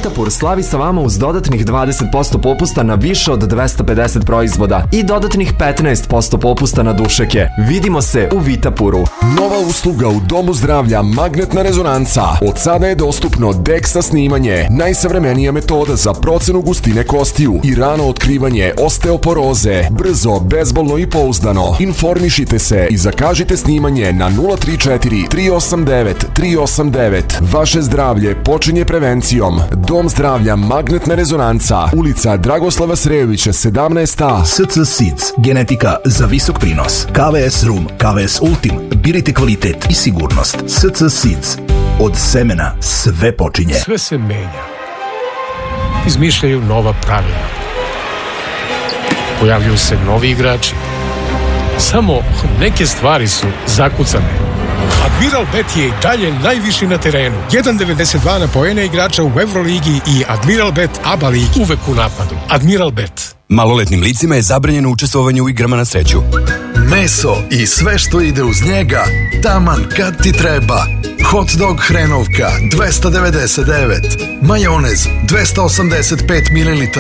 Vitapur slavi sa vama uz dodatnih 20% popusta na više od 250 proizvoda i dodatnih 15% popusta na dušeke. Vidimo se u Vitapuru. Nova usluga u Domu zdravlja Magnetna rezonanca. Od sada je dostupno DEXA snimanje, najsavremenija metoda za procenu gustine kostiju i rano otkrivanje osteoporoze. Brzo, bezbolno i pouzdano. Informišite se i zakažite snimanje na 034 389 389. Vaše zdravlje počinje prevencijom. Dom zdravlja Magnetna rezonanca, ulica Dragoslava Srejovića 17A. SC Seeds, genetika za visok prinos. KVS Rum, KVS Ultim, birajte kvalitet i sigurnost. SC Seeds, od semena sve počinje. Sve se menja. Izmišljaju nova pravila. Pojavljuju se novi igrači. Samo neke stvari su zakucane. Admiral Bet je i dalje najviši na terenu. 1.92 na poene igrača u Euroligi i Admiral Bet ABA ligi. Uvek u napadu. Admiral Bet. Maloletnim licima je zabranjeno učestvovanje u igrama na sreću. Meso i sve što ide uz njega, taman kad ti treba. Hot dog hrenovka 299, majonez 285 ml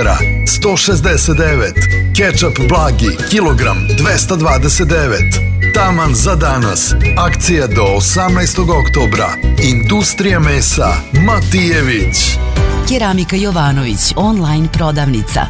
169, kečap blagi kilogram 229. Taman za danas. Akcija do 18. oktobra. Industrija mesa Matijević. Keramika Jovanović, online prodavnica.